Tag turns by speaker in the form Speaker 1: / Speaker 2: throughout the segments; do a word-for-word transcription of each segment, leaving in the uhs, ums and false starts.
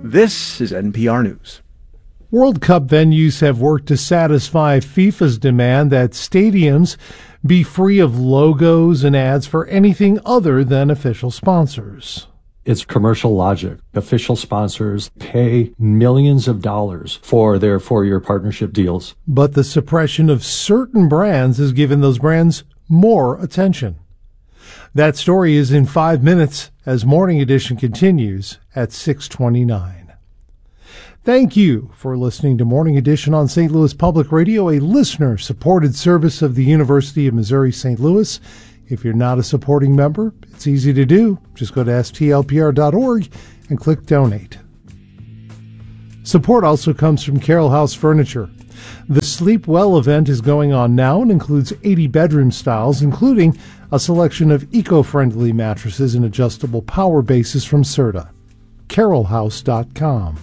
Speaker 1: This is N P R News.
Speaker 2: World Cup venues have worked to satisfy FIFA's demand that stadiums be free of logos and ads for anything other than official sponsors.
Speaker 3: It's commercial logic. Official sponsors pay millions of dollars for their four-year partnership deals.
Speaker 2: But the suppression of certain brands has given those brands more attention. That story is in five minutes as Morning Edition continues at six twenty-nine. Thank you for listening to Morning Edition on Saint Louis Public Radio, a listener-supported service of the University of Missouri-Saint Louis. If you're not a supporting member, it's easy to do. Just go to S T L P R dot org and click Donate. Support also comes from Carroll House Furniture. The Sleep Well event is going on now and includes eighty bedroom styles, including a selection of eco-friendly mattresses and adjustable power bases from Serta. carroll house dot com.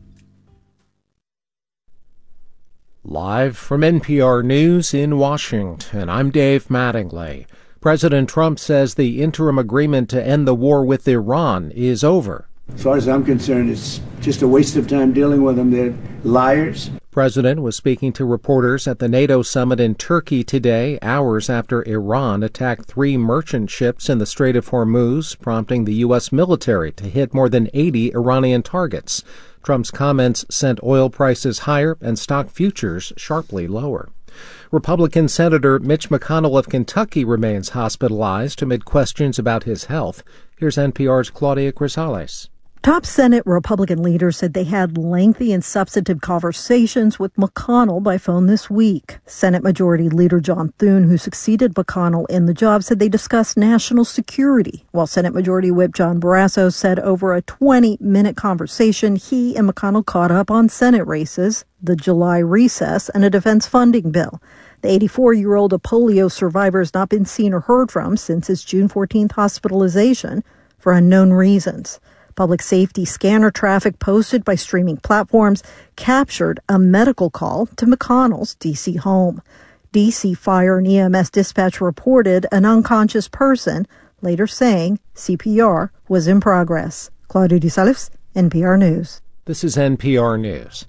Speaker 4: Live from N P R News in Washington, I'm Dave Mattingly. President Trump says the interim agreement to end the war with Iran is over.
Speaker 5: As far as I'm concerned, it's just a waste of time dealing with them. They're liars.
Speaker 4: President was speaking to reporters at the NATO summit in Turkey today, hours after Iran attacked three merchant ships in the Strait of Hormuz, prompting the U S military to hit more than eighty Iranian targets. Trump's comments sent oil prices higher and stock futures sharply lower. Republican Senator Mitch McConnell of Kentucky remains hospitalized amid questions about his health. Here's N P R's Claudia Grisales.
Speaker 6: Top Senate Republican leaders said they had lengthy and substantive conversations with McConnell by phone this week. Senate Majority Leader John Thune, who succeeded McConnell in the job, said they discussed national security, while Senate Majority Whip John Barrasso said over a twenty-minute conversation, he and McConnell caught up on Senate races, the July recess, and a defense funding bill. The eighty-four-year-old a polio survivor has not been seen or heard from since his June fourteenth hospitalization for unknown reasons. Public safety scanner traffic posted by streaming platforms captured a medical call to McConnell's D C home. D C Fire and E M S dispatch reported an unconscious person, later saying C P R was in progress. Claudia Grisales, N P R News.
Speaker 4: This is N P R News.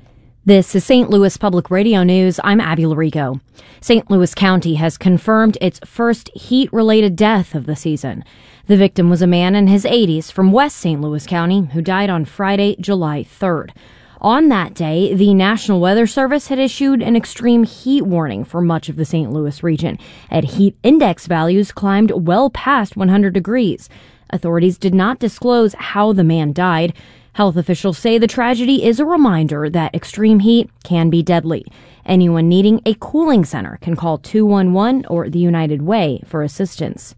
Speaker 7: This is Saint Louis Public Radio News. I'm Abby Larico. Saint Louis County has confirmed its first heat-related death of the season. The victim was a man in his eighties from West Saint Louis County who died on Friday, July third. On that day, the National Weather Service had issued an extreme heat warning for much of the Saint Louis region, and heat index values climbed well past one hundred degrees. Authorities did not disclose how the man died. Health officials say the tragedy is a reminder that extreme heat can be deadly. Anyone needing a cooling center can call two one one or the United Way for assistance.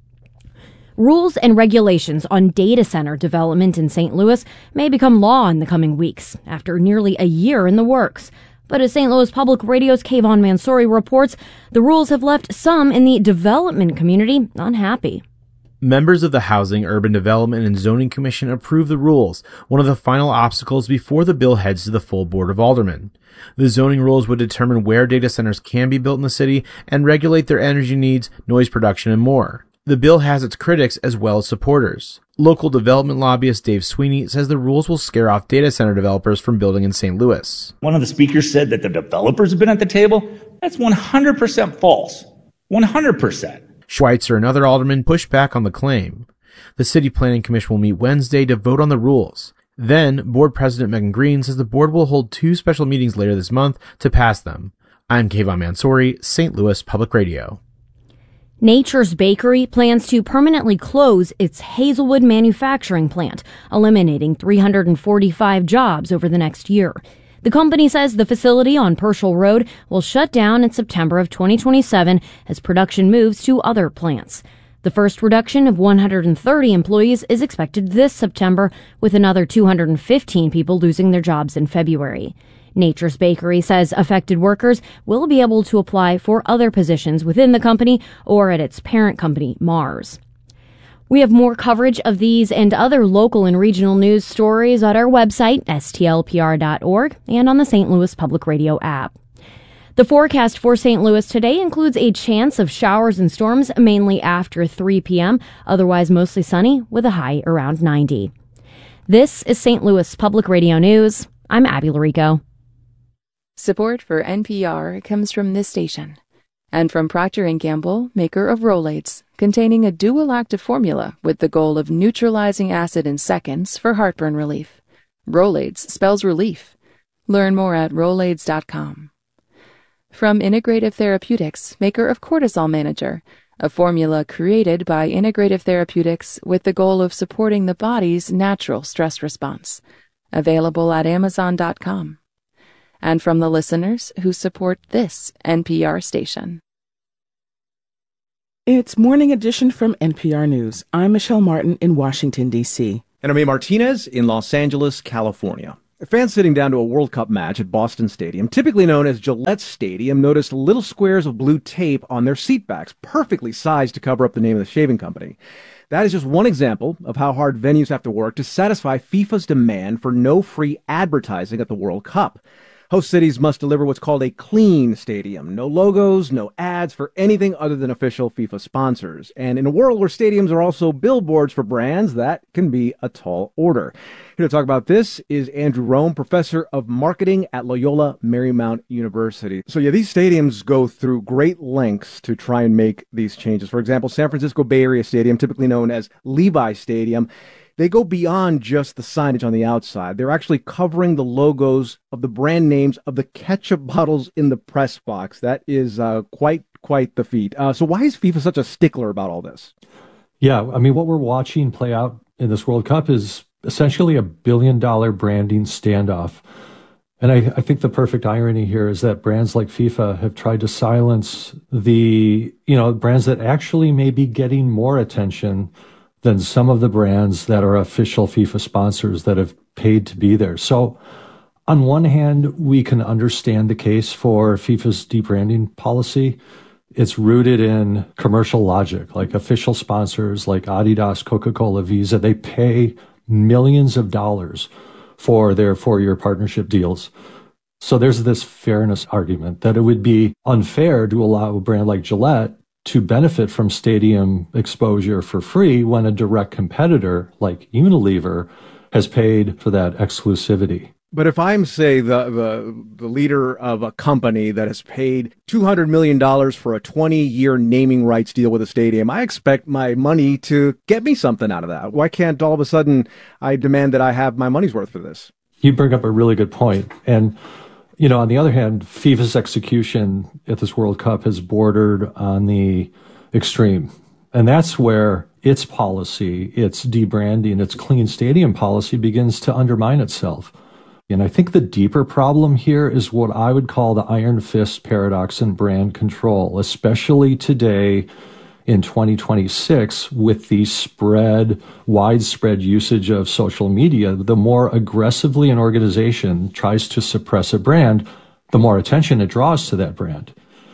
Speaker 7: Rules and regulations on data center development in Saint Louis may become law in the coming weeks, after nearly a year in the works. But as Saint Louis Public Radio's Kayvon Mansouri reports, the rules have left some in the development community unhappy.
Speaker 8: Members of the Housing, Urban Development, and Zoning Commission approved the rules, one of the final obstacles before the bill heads to the full Board of Aldermen. The zoning rules would determine where data centers can be built in the city and regulate their energy needs, noise production, and more. The bill has its critics as well as supporters. Local development lobbyist Dave Sweeney says the rules will scare off data center developers from building in Saint Louis.
Speaker 9: One of the speakers said that the developers have been at the table. That's one hundred percent false. one hundred percent.
Speaker 8: Schweitzer and other aldermen pushed back on the claim. The City Planning Commission will meet Wednesday to vote on the rules. Then, Board President Megan Green says the board will hold two special meetings later this month to pass them. I'm Kayvon Mansouri, Saint Louis Public Radio.
Speaker 7: Nature's Bakery plans to permanently close its Hazelwood manufacturing plant, eliminating three hundred forty-five jobs over the next year. The company says the facility on Purcell Road will shut down in September of twenty twenty-seven as production moves to other plants. The first reduction of one hundred thirty employees is expected this September, with another two hundred fifteen people losing their jobs in February. Nature's Bakery says affected workers will be able to apply for other positions within the company or at its parent company, Mars. We have more coverage of these and other local and regional news stories at our website, S T L P R dot org, and on the Saint Louis Public Radio app. The forecast for Saint Louis today includes a chance of showers and storms mainly after three p.m., otherwise mostly sunny with a high around ninety. This is Saint Louis Public Radio News. I'm Abby Larico.
Speaker 10: Support for N P R comes from this station and from Procter and Gamble, maker of Rolaids, containing a dual active formula with the goal of neutralizing acid in seconds for heartburn relief. Rolaids spells relief. Learn more at rolaids dot com. From Integrative Therapeutics, maker of Cortisol Manager, a formula created by Integrative Therapeutics with the goal of supporting the body's natural stress response. Available at amazon dot com. And from the listeners who support this N P R station.
Speaker 11: It's Morning Edition from N P R News. I'm Michelle Martin in Washington, D C
Speaker 1: And I'm A. Martinez in Los Angeles, California. Fans sitting down to a World Cup match at Boston Stadium, typically known as Gillette Stadium, noticed little squares of blue tape on their seatbacks, perfectly sized to cover up the name of the shaving company. That is just one example of how hard venues have to work to satisfy FIFA's demand for no free advertising at the World Cup. Host cities must deliver what's called a clean stadium. No logos, no ads for anything other than official FIFA sponsors. And in a world where stadiums are also billboards for brands, that can be a tall order. Here to talk about this is Andrew Rome, professor of marketing at Loyola Marymount University. So yeah, these stadiums go through great lengths to try and make these changes. For example, San Francisco Bay Area Stadium, typically known as Levi Stadium, they go beyond just the signage on the outside. They're actually covering the logos of the brand names of the ketchup bottles in the press box. That is uh, quite, quite the feat. Uh, so why is FIFA such a stickler about all this?
Speaker 3: Yeah, I mean, what we're watching play out in this World Cup is essentially a billion dollar branding standoff. And I, I think the perfect irony here is that brands like FIFA have tried to silence the, you know, brands that actually may be getting more attention than some of the brands that are official FIFA sponsors that have paid to be there. So on one hand, we can understand the case for FIFA's debranding policy. It's rooted in commercial logic, like official sponsors like Adidas, Coca-Cola, Visa. They pay millions of dollars for their four-year partnership deals. So there's this fairness argument that it would be unfair to allow a brand like Gillette to benefit from stadium exposure for free when a direct competitor like Unilever has paid for that exclusivity.
Speaker 1: But if I'm, say, the, the the leader of a company that has paid two hundred million dollars for a twenty-year naming rights deal with a stadium, I expect my money to get me something out of that. Why can't all of a sudden I demand that I have my money's worth for this?
Speaker 3: You bring up a really good point. And you know, on the other hand, FIFA's execution at this World Cup has bordered on the extreme. And that's where its policy, its debranding, its clean stadium policy begins to undermine itself. And I think the deeper problem here is what I would call the iron fist paradox in brand control, especially today in twenty twenty-six with the spread, widespread usage of social media. The more aggressively an organization tries to suppress a brand, the more attention it draws to that brand.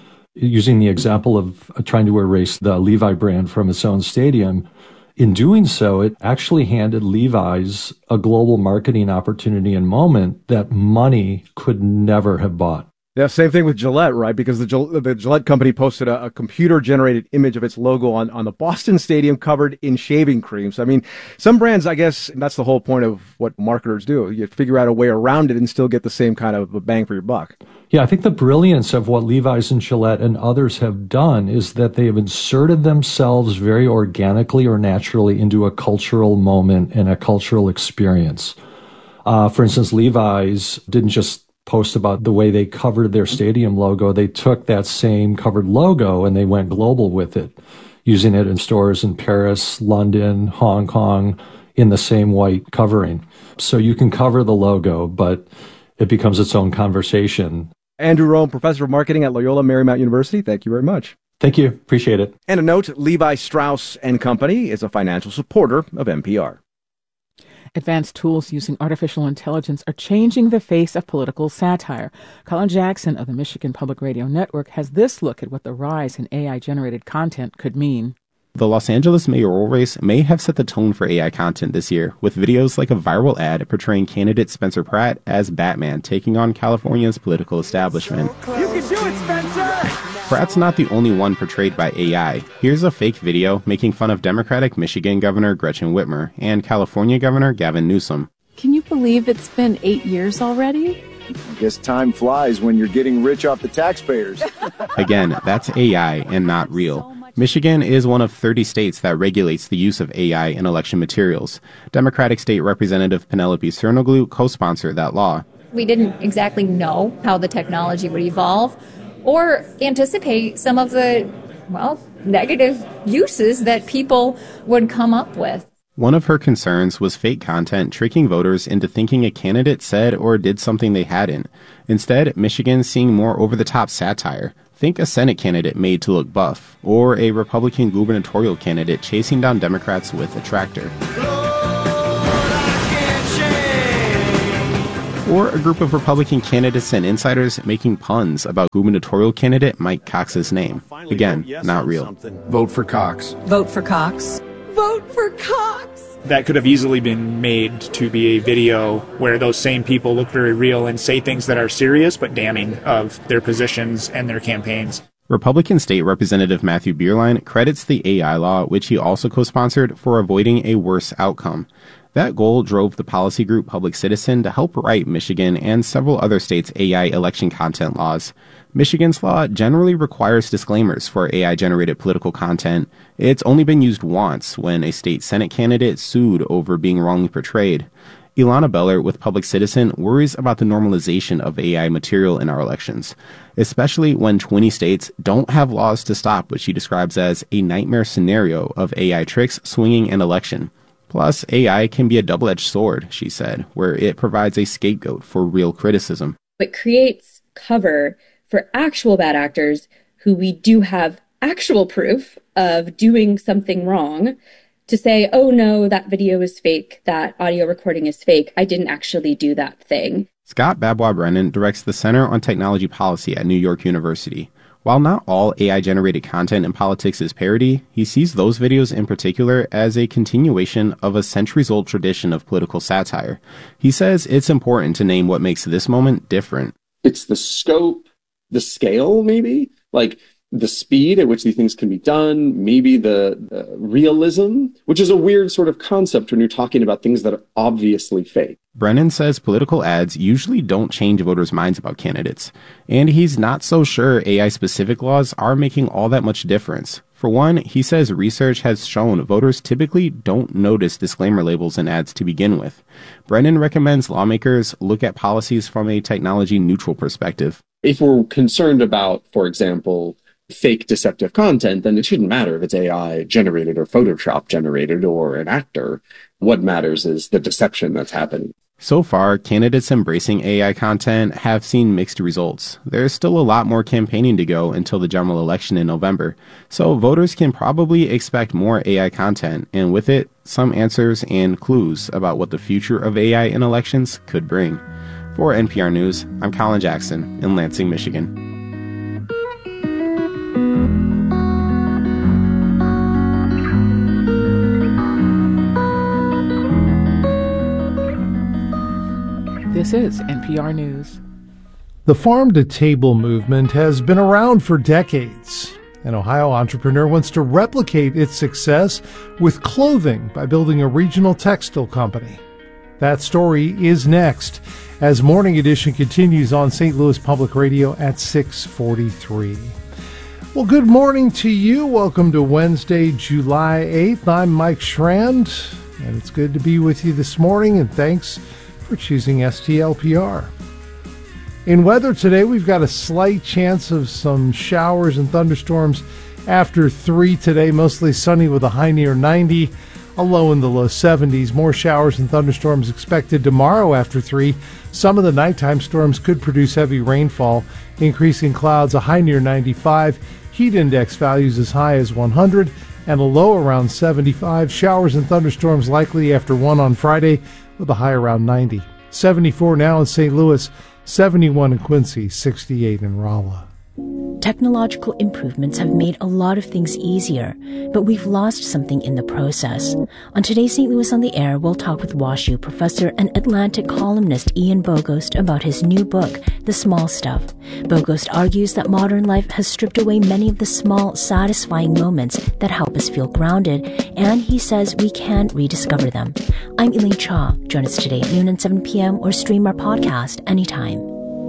Speaker 3: Using the example of trying to erase the Levi brand from its own stadium, in doing so, it actually handed Levi's a global marketing opportunity and moment that money could never have bought.
Speaker 1: Yeah, same thing with Gillette, right? Because the, Gillette, the Gillette company posted a, a computer-generated image of its logo on, on the Boston Stadium covered in shaving cream. So, I mean, some brands, I guess, that's the whole point of what marketers do. You figure out a way around it and still get the same kind of a bang for your buck.
Speaker 3: Yeah, I think the brilliance of what Levi's and Gillette and others have done is that they have inserted themselves very organically or naturally into a cultural moment and a cultural experience. Uh, for instance, Levi's didn't just post about the way they covered their stadium logo. They took that same covered logo and they went global with it, using it in stores in Paris, London, Hong Kong, in the same white covering. So you can cover the logo, but it becomes its own conversation.
Speaker 1: Andrew Rome, professor of marketing at Loyola Marymount University, thank you very much.
Speaker 3: Thank you. Appreciate it.
Speaker 1: And a note, Levi Strauss and Company is a financial supporter of N P R.
Speaker 11: Advanced tools using artificial intelligence are changing the face of political satire. Colin Jackson of the Michigan Public Radio Network has this look at what the rise in A I-generated content could mean.
Speaker 12: The Los Angeles mayoral race may have set the tone for A I content this year, with videos like a viral ad portraying candidate Spencer Pratt as Batman taking on California's political establishment.
Speaker 13: You can do it, Spencer!
Speaker 12: Pratt's not the only one portrayed by A I. Here's a fake video making fun of Democratic Michigan Governor Gretchen Whitmer and California Governor Gavin Newsom.
Speaker 13: Can you believe it's been eight years already?
Speaker 14: I guess time flies when you're getting rich off the taxpayers.
Speaker 12: Again, that's A I and not real. Michigan is one of thirty states that regulates the use of A I in election materials. Democratic State Representative Penelope Cernoglu co-sponsored that law.
Speaker 15: We didn't exactly know how the technology would evolve or anticipate some of the, well, negative uses that people would come up with.
Speaker 12: One of her concerns was fake content tricking voters into thinking a candidate said or did something they hadn't. Instead, Michigan's seeing more over-the-top satire. Think a Senate candidate made to look buff, or a Republican gubernatorial candidate chasing down Democrats with a tractor. Or a group of Republican candidates and insiders making puns about gubernatorial candidate Mike Cox's name. Again, not real.
Speaker 16: Vote for Cox.
Speaker 17: Vote for Cox. Vote for Cox.
Speaker 18: That could have easily been made to be a video where those same people look very real and say things that are serious but damning of their positions and their campaigns.
Speaker 12: Republican State Representative Matthew Bierlein credits the A I law, which he also co-sponsored, for avoiding a worse outcome. That goal drove the policy group Public Citizen to help write Michigan and several other states' A I election content laws. Michigan's law generally requires disclaimers for A I-generated political content. It's only been used once, when a state Senate candidate sued over being wrongly portrayed. Ilana Beller with Public Citizen worries about the normalization of A I material in our elections, especially when twenty states don't have laws to stop what she describes as a nightmare scenario of A I tricks swinging an election. Plus, A I can be a double-edged sword, she said, where it provides a scapegoat for real criticism.
Speaker 19: It creates cover for actual bad actors who we do have actual proof of doing something wrong to say, oh no, that video is fake, that audio recording is fake, I didn't actually do that thing.
Speaker 12: Scott Babwa-Brennan directs the Center on Technology Policy at New York University. While not all A I-generated content in politics is parody, he sees those videos in particular as a continuation of a centuries-old tradition of political satire. He says it's important to name what makes this moment different.
Speaker 20: It's the scope, the scale, maybe, like the speed at which these things can be done, maybe the, the realism, which is a weird sort of concept when you're talking about things that are obviously fake.
Speaker 12: Brennan says political ads usually don't change voters' minds about candidates, and he's not so sure A I-specific laws are making all that much difference. For one, he says research has shown voters typically don't notice disclaimer labels in ads to begin with. Brennan recommends lawmakers look at policies from a technology-neutral perspective.
Speaker 20: If we're concerned about, for example, fake deceptive content, then it shouldn't matter if it's A I generated or Photoshop generated or an actor. What matters is the deception that's happening.
Speaker 12: So far, candidates embracing A I content have seen mixed results. There's still a lot more campaigning to go until the general election in November, so voters can probably expect more A I content, and with it, some answers and clues about what the future of A I in elections could bring. For N P R News, I'm Colin Jackson in Lansing, Michigan.
Speaker 11: This is N P R News.
Speaker 2: The farm-to-table movement has been around for decades. An Ohio entrepreneur wants to replicate its success with clothing by building a regional textile company. That story is next as Morning Edition continues on Saint Louis Public Radio at six forty-three. Well, good morning to you. Welcome to Wednesday, July eighth. I'm Mike Schrand, and it's good to be with you this morning, and thanks for choosing S T L P R. In weather today, we've got a slight chance of some showers and thunderstorms after three today, mostly sunny with a high near ninety, a low in the low seventies. More showers and thunderstorms expected tomorrow after three. Some of the nighttime storms could produce heavy rainfall, increasing clouds, a high near ninety-five, heat index values as high as one hundred, and a low around seventy-five. Showers and thunderstorms likely after one on Friday, with a high around ninety. seventy-four now in Saint Louis, seventy-one in Quincy, sixty-eight in Rolla.
Speaker 16: Technological improvements have made a lot of things easier, but we've lost something in the process. On today's Saint Louis on the Air, we'll talk with WashU professor and Atlantic columnist Ian Bogost about his new book, The Small Stuff. Bogost argues that modern life has stripped away many of the small, satisfying moments that help us feel grounded, and he says we can rediscover them. I'm Elaine Cha. Join us today at noon and seven p.m. or stream our podcast anytime.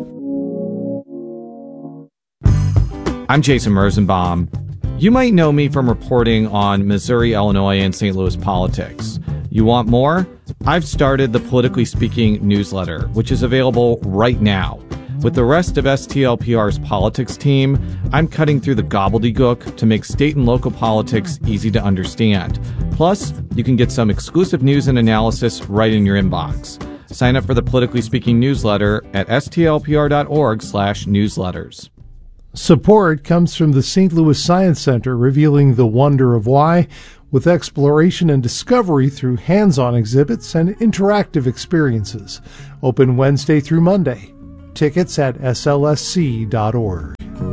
Speaker 21: I'm Jason Rosenbaum. You might know me from reporting on Missouri, Illinois, and Saint Louis politics. You want more? I've started the Politically Speaking newsletter, which is available right now. With the rest of S T L P R's politics team, I'm cutting through the gobbledygook to make state and local politics easy to understand. Plus, you can get some exclusive news and analysis right in your inbox. Sign up for the Politically Speaking newsletter at stlpr.org slash newsletters.
Speaker 2: Support comes from the Saint Louis Science Center, revealing the wonder of why, with exploration and discovery through hands-on exhibits and interactive experiences. Open Wednesday through Monday. Tickets at s l s c dot org.